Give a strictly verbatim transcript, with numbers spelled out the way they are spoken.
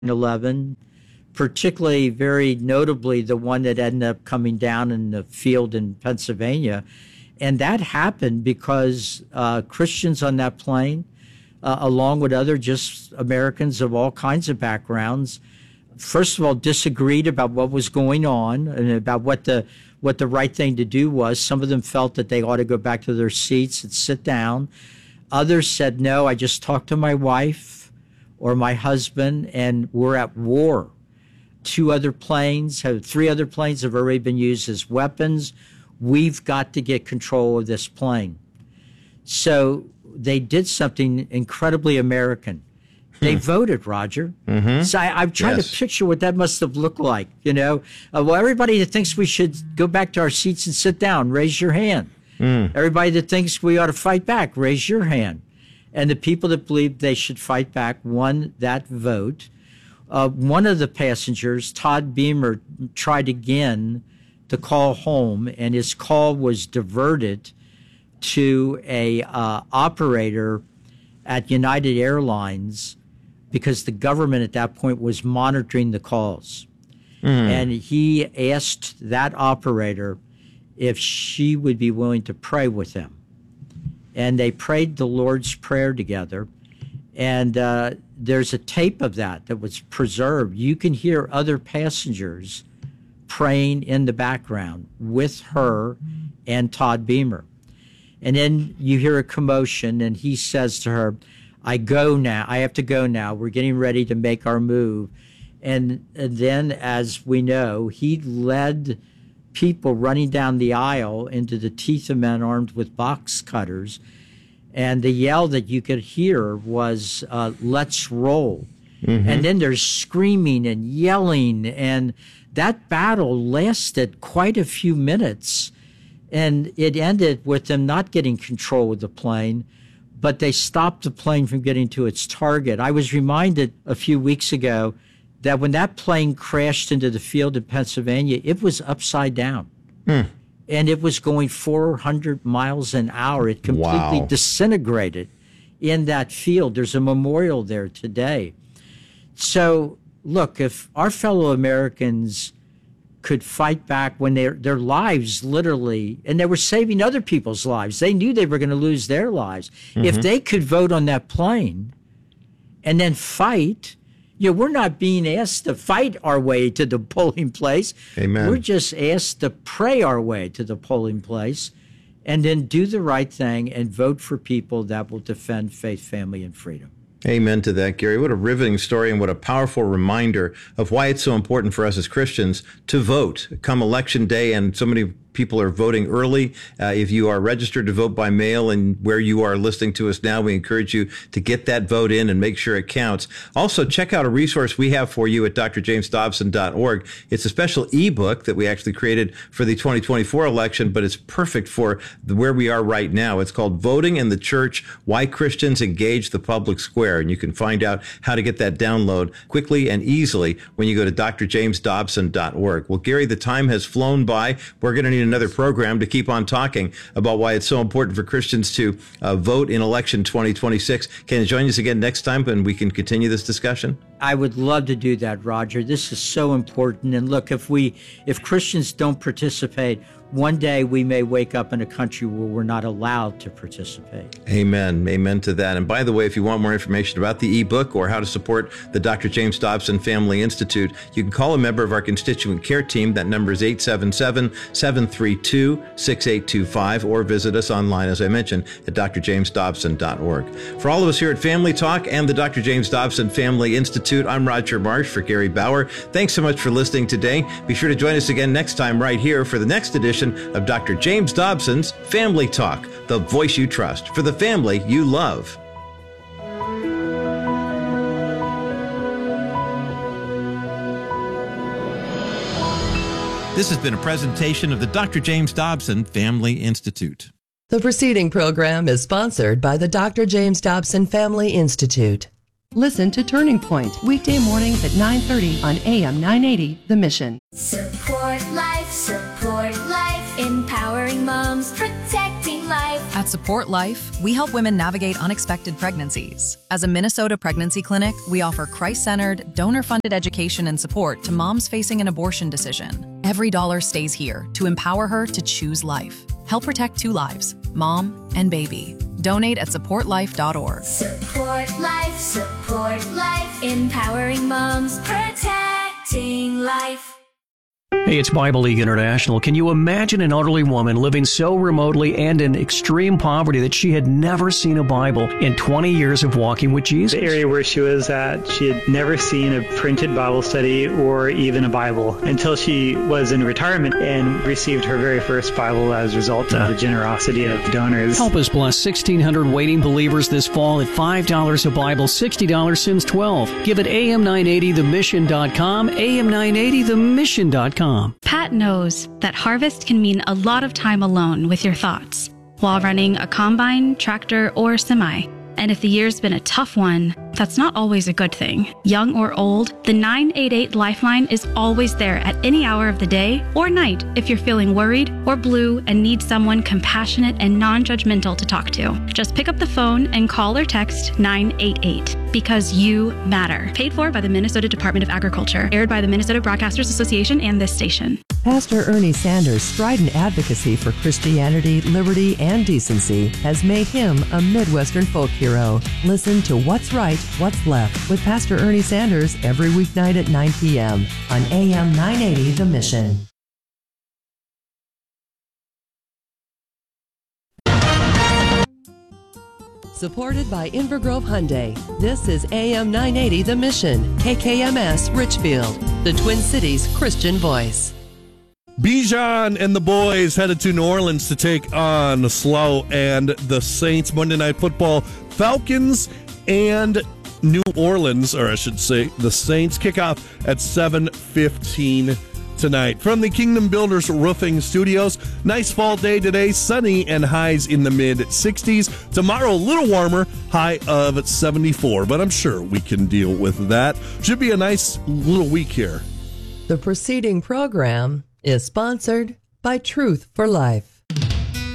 eleven, particularly very notably the one that ended up coming down in the field in Pennsylvania. And that happened because uh, Christians on that plane, uh, along with other just Americans of all kinds of backgrounds, first of all, disagreed about what was going on and about what the what the right thing to do was. Some of them felt that they ought to go back to their seats and sit down. Others said, no, I just talked to my wife or my husband, and we're at war. Two other planes, have, three other planes have already been used as weapons. We've got to get control of this plane. So they did something incredibly American. They hmm. voted, Roger. Mm-hmm. So I, I'm trying yes. to picture what that must have looked like. You know, uh, well, everybody that thinks we should go back to our seats and sit down, raise your hand. Mm. Everybody that thinks we ought to fight back, raise your hand. And the people that believe they should fight back won that vote. Uh, one of the passengers, Todd Beamer, tried again to call home, and his call was diverted to a uh, operator at United Airlines because the government at that point was monitoring the calls. Mm. And he asked that operator if she would be willing to pray with him. And they prayed the Lord's Prayer together. And uh, there's a tape of that that was preserved. You can hear other passengers praying in the background with her and Todd Beamer. And then you hear a commotion, and he says to her, I go now. I have to go now. We're getting ready to make our move. And, and then, as we know, he led people running down the aisle into the teeth of men armed with box cutters. And the yell that you could hear was, uh, let's roll. Mm-hmm. And then there's screaming and yelling. And that battle lasted quite a few minutes. And it ended with them not getting control of the plane, but they stopped the plane from getting to its target. I was reminded a few weeks ago that when that plane crashed into the field in Pennsylvania, it was upside down. Hmm. And it was going four hundred miles an hour. It completely wow. disintegrated in that field. There's a memorial there today. So, look, if our fellow Americans could fight back when their their lives literally, and they were saving other people's lives. They knew they were going to lose their lives. Mm-hmm. If they could vote on that plane and then fight, you know, we're not being asked to fight our way to the polling place. Amen. We're just asked to pray our way to the polling place and then do the right thing and vote for people that will defend faith, family, and freedom. Amen to that, Gary. What a riveting story and what a powerful reminder of why it's so important for us as Christians to vote come election day. And so many people are voting early. Uh, if you are registered to vote by mail and where you are listening to us now, we encourage you to get that vote in and make sure it counts. Also, check out a resource we have for you at d r james dobson dot org. It's a special ebook that we actually created for the twenty twenty-four election, but it's perfect for the, where we are right now. It's called Voting in the Church, Why Christians Engage the Public Square. And you can find out how to get that download quickly and easily when you go to d r james dobson dot org. Well, Gary, the time has flown by. We're going to need another program to keep on talking about why it's so important for Christians to uh, vote in election twenty twenty-six. Can you join us again next time and we can continue this discussion? I would love to do that, Roger. This is so important. And look, if we, if Christians don't participate, one day we may wake up in a country where we're not allowed to participate. Amen. Amen to that. And by the way, if you want more information about the ebook or how to support the Doctor James Dobson Family Institute, you can call a member of our constituent care team. That number is eight seven seven, seven three two, six eight two five, or visit us online, as I mentioned, at d r james dobson dot org. For all of us here at Family Talk and the Doctor James Dobson Family Institute, I'm Roger Marsh for Gary Bauer. Thanks so much for listening today. Be sure to join us again next time right here for the next edition of Doctor James Dobson's Family Talk, the voice you trust for the family you love. This has been a presentation of the Doctor James Dobson Family Institute. The preceding program is sponsored by the Doctor James Dobson Family Institute. Listen to Turning Point, weekday mornings at nine thirty on A M nine eighty, The Mission. Support life, support life, empowering moms, protecting life. At Support Life, we help women navigate unexpected pregnancies. As a Minnesota pregnancy clinic, we offer Christ-centered, donor-funded education and support to moms facing an abortion decision. Every dollar stays here to empower her to choose life. Help protect two lives, mom and baby. Donate at support life dot org. Support Life, Support Life, empowering moms, protecting life. Hey, it's Bible League International. Can you imagine an elderly woman living so remotely and in extreme poverty that she had never seen a Bible in twenty years of walking with Jesus? The area where she was at, she had never seen a printed Bible study or even a Bible until she was in retirement and received her very first Bible as a result of the generosity of donors. Help us bless sixteen hundred waiting believers this fall at five dollars a Bible, sixty dollars since twelve. Give it A M nine eighty the mission dot com, A M nine eighty the mission dot com. Pat knows that harvest can mean a lot of time alone with your thoughts while running a combine, tractor, or semi. And if the year's been a tough one, that's not always a good thing. Young or old, the nine eight eight Lifeline is always there at any hour of the day or night if you're feeling worried or blue and need someone compassionate and non-judgmental to talk to. Just pick up the phone and call or text nine eight eight because you matter. Paid for by the Minnesota Department of Agriculture. Aired by the Minnesota Broadcasters Association and this station. Pastor Ernie Sanders' strident advocacy for Christianity, liberty, and decency has made him a Midwestern folk hero. Listen to What's Right, What's Left with Pastor Ernie Sanders every weeknight at nine p.m. on A M nine eighty The Mission. Supported by Inver Grove Hyundai, this is A M nine eighty The Mission, K K M S Richfield, the Twin Cities Christian voice. Bijan and the boys headed to New Orleans to take on Slough and the Saints. Monday Night Football, Falcons and New Orleans, or I should say the Saints, kick off at seven fifteen tonight. From the Kingdom Builders Roofing Studios, nice fall day today, sunny and highs in the mid sixties. Tomorrow, a little warmer, high of seventy-four, but I'm sure we can deal with that. Should be a nice little week here. The preceding program is sponsored by Truth for Life.